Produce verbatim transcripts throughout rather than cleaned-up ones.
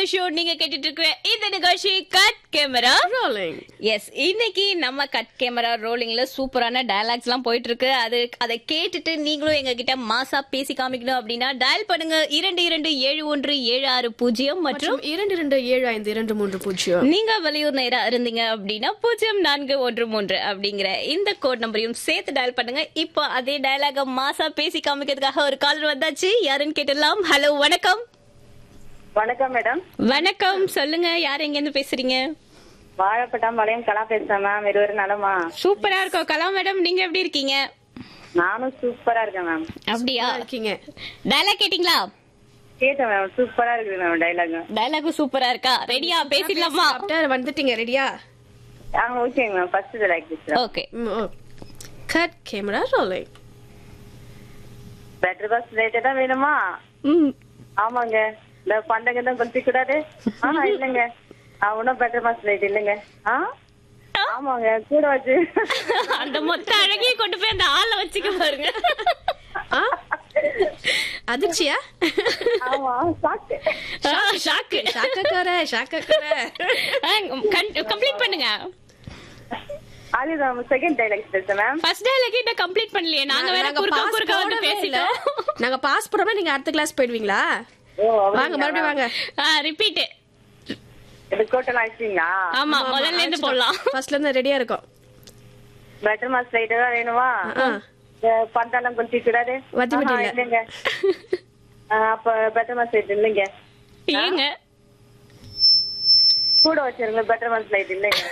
The show. நீங்க கேட்டுட்டு இருக்க இந்த நிகழ்ச்சி கட் கேமரா ரோலிங். எஸ், இன்னைக்கு நம்ம கட் கேமரா ரோலிங்ல சூப்பரான டயலாக்ஸ் எல்லாம் போயிட்டு இருக்கு. அது அதை கேட்டுட்டு நீங்களும் எங்க கிட்ட மாசா பேசி காமிக்கணும் அப்படின்னா டயல் பண்ணுங்க இரண்டு இரண்டு ஏழு ஒன்று ஏழு ஆறு பூஜ்ஜியம் மற்றும் இரண்டு இரண்டு ஏழு ஐந்து இரண்டு மூன்று பூஜ்ஜியம். நீங்க வெளியூர் நேரா இருந்தீங்க அப்படின்னா பூஜ்ஜியம் நான்கு ஒன்று மூன்று அப்படிங்கிற இந்த கோட் நம்பரையும் சேர்த்து டயல் பண்ணுங்க. இப்போ அதே டயலாக மாசா பேசி காமிக்கிறதுக்காக ஒரு காலர் வந்தாச்சு. யாருன்னு கேட்டலாம். ஹலோ, வணக்கம். வணக்கம் மேடம். வணக்கம், சொல்லுங்க. யார் எங்க இருந்து பேசுறீங்க? வாழைப்பட்டம் பாளையம் கலா பேசுறேன் மேம். இருவரு நலமா? சூப்பரா இருக்கோம் கலா மேடம். நீங்க எப்படி இருக்கீங்க? நானும் சூப்பரா இருக்கேன் மேம். அப்படியா இருக்கீங்க? டயலாக் கேட்டீங்களா? கேட்டேன் மேம். சூப்பரா இருக்குது மேம் டைலாக். டயலாக் சூப்பரா இருக்கா? ரெடியா பேசிடலாமா? வந்துட்டீங்க? ரெடியா? ஆ ஓகேங்க மேம். ஃபர்ஸ்ட் டைலாக் பேசுறேன். Okay. Cut camera rolling. Better bus rate தான் வேணுமா? ம். ஆமாங்க. இந்த பண்டங்க தான் கொஞ்சம் கூடாது. ஆனா இல்லங்க, அவனும் பெட்டர் பஸ் ரேட் இல்லங்க. ஆ ஆமாங்க, கூட வச்சு அந்த மொத்த அழகையும் கொண்டு போய் அந்த ஆள வச்சுக்க பாருங்க. அதிர்ச்சியா? ஆமா, ஷாக்கு ஷாக்கு ஷாக்கக்கார ஷாக்கக்கார. கம்ப்ளீட் பண்ணுங்க. அதுதான் செகண்ட் டைலாக் பேசுறேன் மேம். ஃபர்ஸ்ட் டயலாக் கிட்ட கம்ப்ளீட் பண்ணலையே. நாங்க வேற குறுக்க குறுக்க வந்து பேசிட்டோம். நாங்க பாஸ் போறோம்னா நீங்க அடுத்த கிளாஸ் போயிடுவீங்களா? வாங்க மறுபடியும் வாங்க. ரிப்பீட். இது கோட்டல் ஆயிடுச்சீங்களா? ஆமா, முதல்ல இருந்து போடலாம். ஃபர்ஸ்ட்ல இருந்து ரெடியா இருக்கோம். பெட்டர் மாஸ் ரைட் தான் வேணுமா? பந்தாலம் கொஞ்சம் கூடாது. இல்லைங்க, அப்ப பெட்டர் மாஸ் ரைட் இல்லைங்க. ஏங்க கூட வச்சிருங்க. பெட்டர் மாஸ் ரைட் இல்லைங்க.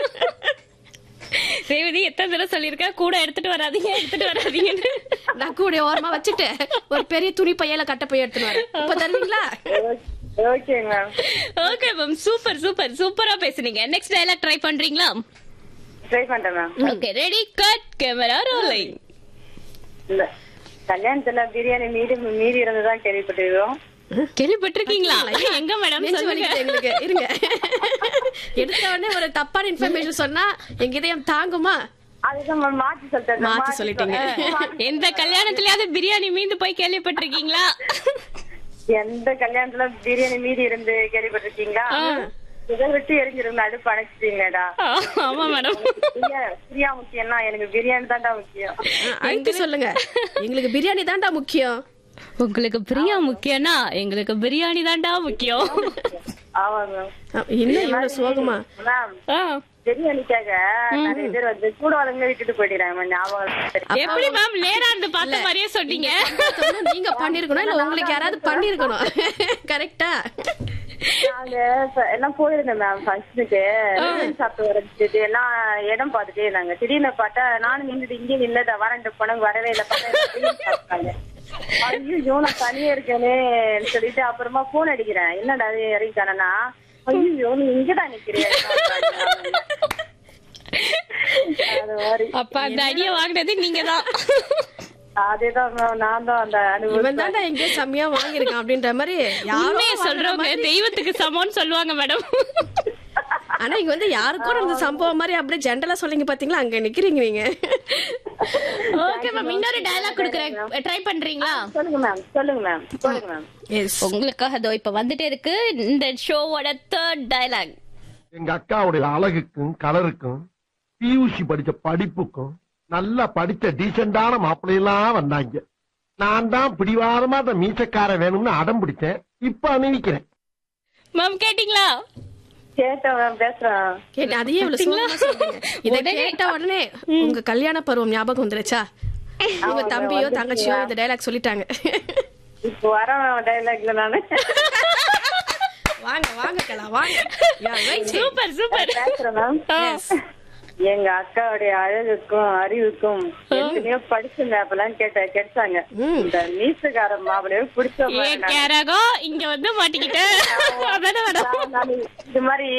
ரேவதி எத்தனை தடவை சொல்லிருக்க கூட எடுத்துட்டு வராதீங்க எடுத்துட்டு வராதீங்கன்னு. நான் கூட ஓரமா வச்சுட்டு ஒரு பெரிய துணி பையில கட்ட போய் எடுத்துட்டு வரேன். இப்ப தருவீங்களா? Okay ma'am. Okay ma'am. Super super சூப்பரா பேசுனீங்க. நெக்ஸ்ட் டயலாக் ட்ரை பண்றீங்களா? ட்ரை பண்றேன் ma'am. Okay, ready, cut camera rolling. இல்ல, கல்யாணத்துல பிரியாணி மீதி மீதி இருந்ததான் கேள்விப்பட்டிருக்கோம். கேள்விப்பட்டிருக்கீங்களா? எங்க மேடம் சொல்லுங்க. எங்களுக்கு இருங்க. எடுத்த உடனே ஒரு தப்பான இன்ஃபர்மேஷன் சொன்னா எங்க இதயம் தாங்குமா? அதுதான் மேம் மாத்தி சொல்லிட்டேன். மாத்தி சொல்லிட்டீங்க. எந்த கல்யாணத்துலயாவது பிரியாணி மீந்து போய் கேள்விப்பட்டிருக்கீங்களா? எந்த கல்யாணத்துல பிரியாணி மீதி இருந்து கேள்விப்பட்டிருக்கீங்களா? இதை விட்டு எரிஞ்சிருங்க, அடுப்பு அணைச்சிட்டீங்களா? ஆமா மேடம். பிரியா முக்கியம்னா எனக்கு பிரியாணி தான்டா முக்கியம். அழுத்தி சொல்லுங்க. எங்களுக்கு பிரியாணி தான்டா முக்கியம். உங்களுக்கு பிரியா முக்கியம்னா எங்களுக்கு பிரியாணி தான்டா முக்கியம். ஆமா மேம். என்ன இவ்வளவு சோகமா? மேம், பிரியாணிக்காக நிறைய பேர் வந்து கூட வளங்க விட்டுட்டு போயிடுறாங்க. ஞாபகம் எப்படி மேம் நேரா இருந்து பார்த்த மாதிரியே சொன்னீங்க? நீங்க பண்ணிருக்கணும் இல்ல உங்களுக்கு யாராவது பண்ணிருக்கணும். கரெக்டா? நாங்க எல்லாம் போயிருந்தேன் மேம் ஃபங்க்ஷனுக்கு. சாப்பிட்டு வரது எல்லாம் இடம் பார்த்துட்டே இருந்தாங்க. திடீர்னு பார்த்தா நானும் நின்றுட்டு இங்கே நின்னத வரண்டு போனவங்க வரவே இல்லை. சாப்பிட்டாங்க. ஐயோ, நான் தனியா இருக்கேன்னு சொல்லிட்டு அப்புறமா போன் அடிக்கிறேன். என்னடா இறங்கிட்டானா? ஐயோ, நீ இங்கதான் நிக்கிறியா? அப்ப அந்த அடிய வாங்கினது நீங்கதான். அதேதான் நான் தான் அந்த அனுபவம் தான் எங்க செம்மையா வாங்கிருக்கேன் அப்படின்ற மாதிரி யாருமே சொல்றவங்க தெய்வத்துக்கு சமம்னு சொல்லுவாங்க மேடம். ஆனா இங்க வந்து யாருக்கும் அந்த சம்பவம் மாதிரி அப்படியே ஜென்ரலா சொல்லிங்க பாத்தீங்களா? அங்க நிக்கிறீங்க நீங்க. ஓகே மேம், இன்னொரு டயலாக் கொடுக்குறேன். ட்ரை பண்றீங்களா? சொல்லுங்க மேம். சொல்லுங்க மேம். சொல்லுங்க மேம். எஸ், உங்களுக்காக அதோ இப்ப வந்துட்டே இருக்கு இந்த ஷோவோட தேர்ட் டயலாக். எங்க அக்காவுடைய அழகுக்கும் கலருக்கும் பியூசி படிச்ச படிப்புக்கும் நல்லா படிச்ச டீசென்டான மாப்பிள்ளையெல்லாம் வந்தாங்க. நான் தான் பிடிவாரமா அந்த மீசக்கார வேணும்னு அடம் பிடிச்சேன். இப்ப அணிவிக்கிறேன். மேம் கேட்டீங்களா? கேட்டேன் மேம். பேசுறேன். அதையே இத கேட்ட உடனே உங்க கல்யாண பருவம் ஞாபகம் வந்துருச்சா? உங்க தம்பியோ தங்கச்சியோ இந்த டைலாக் சொல்லிட்டாங்க. இப்போ வர டைலாக்ல நானு வாங்க வாங்க கலா வாங்க. சூப்பர் சூப்பர் பேசுறேன் மேம். எங்க அக்காவுடைய அழகுக்கும் அறிவுக்கும் எத்தனையோ படிச்சுங்க அப்பெல்லாம் கேட்ட கிடைச்சாங்க. இந்த மீசக்கார மாப்பிளையோ பிடிச்ச இங்க வந்து மாட்டிக்கிட்டேன். இது மாதிரி